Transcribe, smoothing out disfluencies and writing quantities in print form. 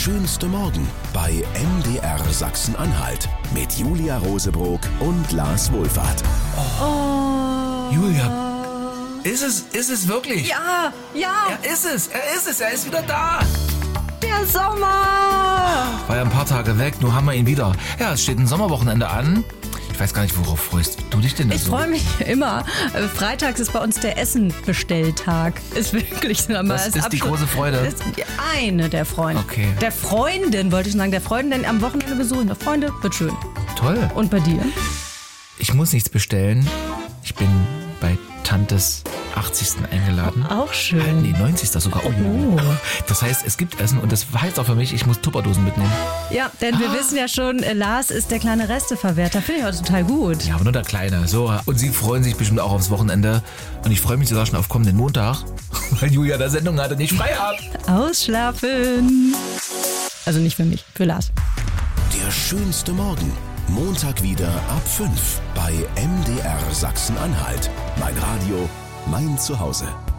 schönste Morgen bei MDR Sachsen-Anhalt mit Julia Rosebrock und Lars Wohlfahrt. Oh. Julia, ist es wirklich? Ja. Er ist es, er ist wieder da. Der Sommer. War ja ein paar Tage weg, nun haben wir ihn wieder. Ja, es steht ein Sommerwochenende an. Ich weiß gar nicht, worauf freust du dich denn da Ich so? freue mich immer. Freitags ist bei uns der Essenbestelltag. Ist wirklich so. Das ist die große Freude. Das ist eine der Freunde. Okay. Der Freundin, wollte ich sagen. Der Freundin am Wochenende besuchen. Der Freunde wird schön. Toll. Und bei dir? Ich muss nichts bestellen. Ich bin bei Tantes 80. eingeladen. Auch schön. Nee, 90. sogar. Oh. Das heißt, es gibt Essen und das heißt auch für mich, ich muss Tupperdosen mitnehmen. Ja, denn wir wissen ja schon, Lars ist der kleine Resteverwerter. Finde ich auch total gut. Ja, aber nur der Kleine. So. Und Sie freuen sich bestimmt auch aufs Wochenende. Und ich freue mich sogar schon auf kommenden Montag, weil Julia da Sendung hatte, nicht frei ab. Ausschlafen. Also nicht für mich, für Lars. Der schönste Morgen. Montag wieder ab 5 bei MDR Sachsen-Anhalt. Mein Radio, mein Zuhause.